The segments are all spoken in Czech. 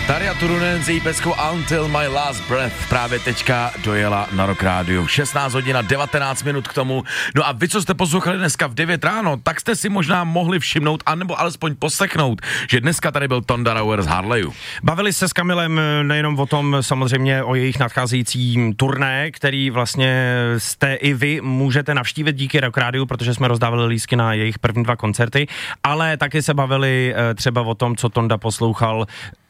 Tarja Turunen s její peckou Until My Last Breath právě teďka dojela na Rock Rádiu. 16 hodin a 19 minut k tomu. No a vy, co jste poslouchali dneska v 9 ráno, tak jste si možná mohli všimnout, anebo alespoň poslechnout, že dneska tady byl Tonda Rauer z Harleyu. Bavili se s Kamilem nejenom o tom, samozřejmě o jejich nadcházejícím turné, který vlastně jste i vy můžete navštívit díky Rock Rádiu, protože jsme rozdávali lístky na jejich první 2 koncerty, ale taky se bavili třeba o tom, co Tonda poslouchal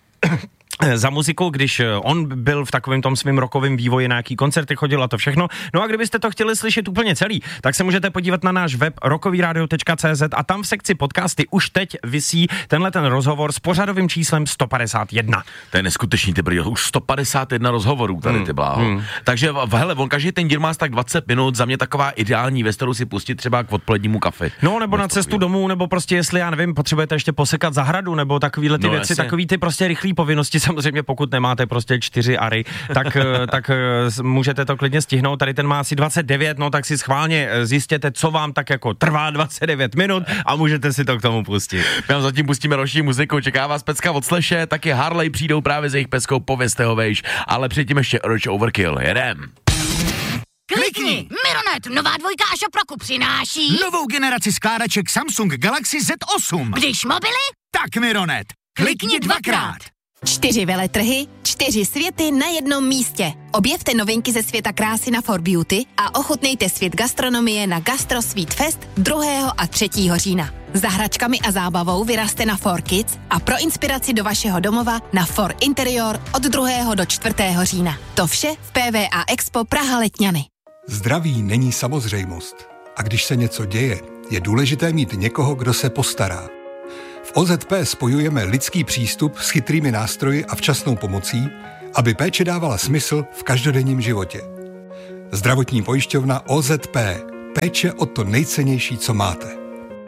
za muzikou, když on byl v takovém tom svým rokovém vývoji, na jaký koncerty chodil a to všechno. No a kdybyste to chtěli slyšet úplně celý, tak se můžete podívat na náš web rokovyradio.cz a tam v sekci podcasty už teď visí tenhle ten rozhovor s pořadovým číslem 151. To je neskutečný, ty brýle, už 151 rozhovorů tady, ty bláho. Takže hele, on každý ten díl má tak 20 minut, za mě taková ideální věc, kterou si pustit třeba k odpolednímu kafe. No, nebo na cestu domů, nebo prostě jestli, já nevím, potřebujete ještě posekat zahradu, nebo takovýhle ty věci, takový ty prostě rychlý povinnosti. Samozřejmě pokud nemáte prostě 4 ary, tak můžete to klidně stihnout. Tady ten má asi 29, no tak si schválně zjistěte, co vám tak jako trvá 29 minut a můžete si to k tomu pustit. My vám zatím pustíme další muziku, čeká vás pecka od Slashe, taky Harley přijdou právě s jejich peckou Povězte ho vejš, ale předtím ještě Roach Overkill, jedem. Klikni! Mironet, nová 2 a Šoproku přináší novou generaci skládaček Samsung Galaxy Z8. Když mobily, Tak Mironet, klikni 2krát. 4 veletrhy, 4 světy na jednom místě. Objevte novinky ze světa krásy na For Beauty a ochutnejte svět gastronomie na Gastro Sweet Fest 2. a 3. října. Za hračkami a zábavou vyraste na For Kids a pro inspiraci do vašeho domova na For Interior od 2. do 4. října. To vše v PVA Expo Praha Letňany. Zdraví není samozřejmost. A když se něco děje, je důležité mít někoho, kdo se postará. V OZP spojujeme lidský přístup s chytrými nástroji a včasnou pomocí, aby péče dávala smysl v každodenním životě. Zdravotní pojišťovna OZP. Péče o to nejcennější, co máte.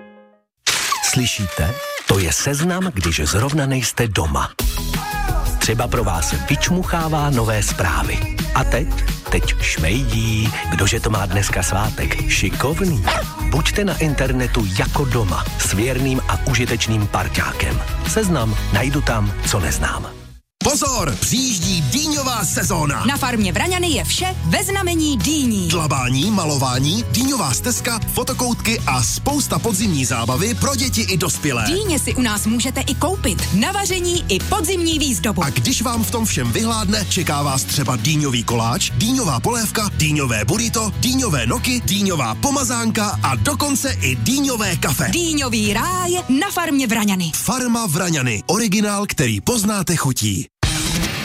Slyšíte? To je seznam, když zrovna nejste doma. Třeba pro vás vyčmuchává nové zprávy. A teď šmejdí, kdože to má dneska svátek. Šikovný. Buďte na internetu jako doma, s věrným a užitečným parťákem. Seznam najdu tam, co neznám. Pozor, přijíždí dýňová sezóna. Na farmě Vraňany je vše ve znamení dýní. Dlabání, malování, dýňová stezka, fotokoutky a spousta podzimní zábavy pro děti i dospělé. Dýně si u nás můžete i koupit, na vaření i podzimní výzdobu. A když vám v tom všem vyhládne, čeká vás třeba dýňový koláč, dýňová polévka, dýňové burrito, dýňové noky, dýňová pomazánka a dokonce i dýňové kafe. Dýňový ráj na farmě Vraňany. Farma Vraňany, originál, který poznáte chutí.